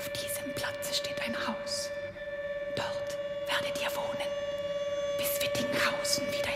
Auf diesem Platze steht ein Haus. Dort werdet ihr wohnen, bis Wittinghausen wieder